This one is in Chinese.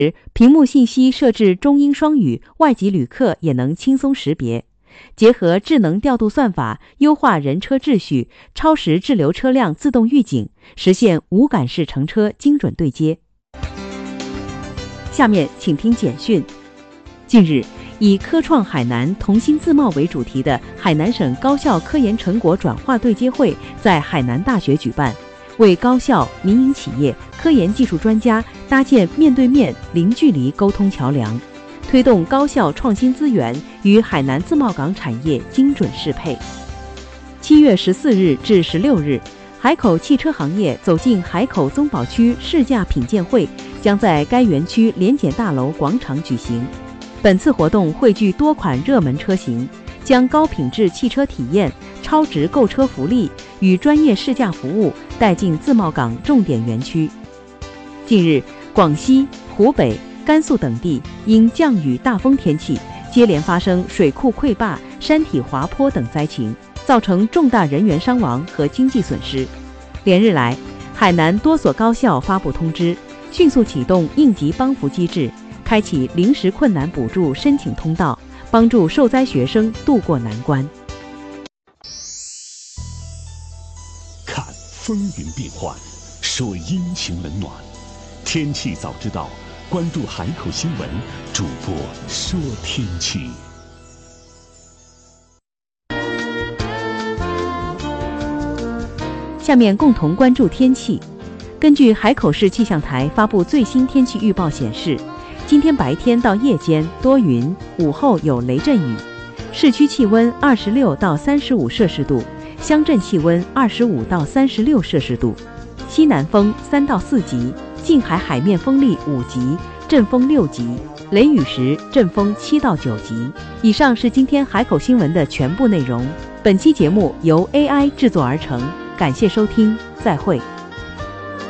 屏幕信息设置中英双语，外籍旅客也能轻松识别。结合智能调度算法，优化人车秩序，超时滞留车辆自动预警，实现无感式乘车精准对接。下面请听简讯。近日，以科创海南同心自贸为主题的海南省高校科研成果转化对接会在海南大学举办，为高校、民营企业、科研技术专家搭建面对面、零距离沟通桥梁，推动高校创新资源与海南自贸港产业精准适配。7月14日至16日，海口汽车行业走进海口宗宝区试驾品鉴会将在该园区联检大楼广场举行。本次活动汇聚多款热门车型，将高品质汽车体验、超值购车福利与专业试驾服务带进自贸港重点园区。近日，广西、湖北、甘肃等地因降雨大风天气，接连发生水库溃坝、山体滑坡等灾情，造成重大人员伤亡和经济损失。连日来，海南多所高校发布通知，迅速启动应急帮扶机制，开启临时困难补助申请通道，帮助受灾学生渡过难关。 看风云变幻，说阴晴冷暖，天气早知道，关注海口新闻，主播说天气。 下面共同关注天气。根据海口市气象台发布最新天气预报显示，今天白天到夜间多云，午后有雷阵雨。市区气温26到35摄氏度，乡镇气温25到36摄氏度，西南风3到4级，近海海面风力5级，阵风6级，雷雨时阵风7到9级。以上是今天海口新闻的全部内容。本期节目由 AI 制作而成，感谢收听，再会。